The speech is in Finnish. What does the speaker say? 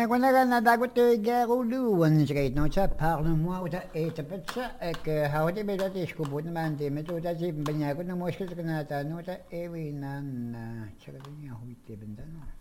Kun näkään luuan sreit, no sä parle-moi, uta ei tapetsa, että hauti meitä tiskupuut, mä en tiedä, tuota simpeniä, kun ne muistetaan näitä, noita evinän, se on ihan huittipinta, no.